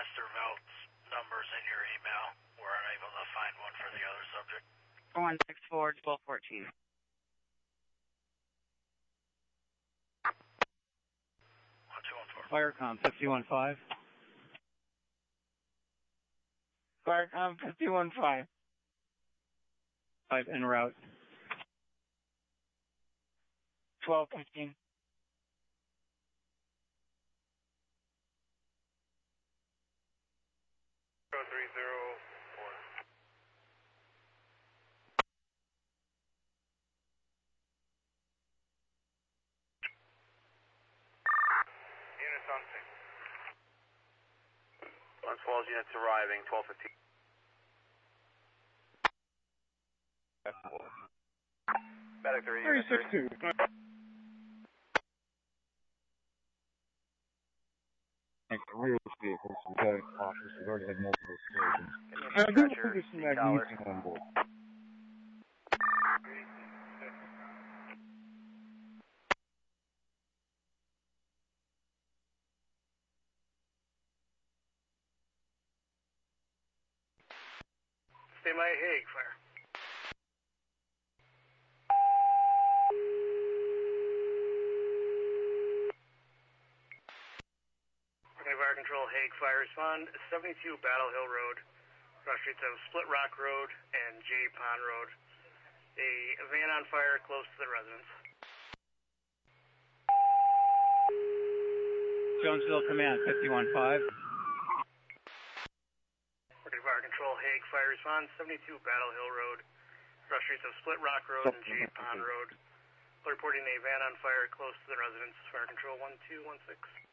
Mr. Velt's numbers in your email. We're unable to find one for the other subject. 4164-1214. 1214. Firecom 515. Firecom 515. 5 en route. 1215. Units on scene. Once Falls units arriving, 1215. Medic 3, unit 3. 362. Rear vehicles, we got cautious. We've already had multiple explosions. Can you scratch your seat collar? On board. Stay by Hague, fire. Fire Control, Hague Fire, respond 72 Battle Hill Road, cross streets of Split Rock Road and J Pond Road. A van on fire close to the residence. Jonesville Command 515. Fire Control, Hague Fire, respond 72 Battle Hill Road, cross streets of Split Rock Road and J Pond Road. Reporting a van on fire close to the residence. Fire Control 1216.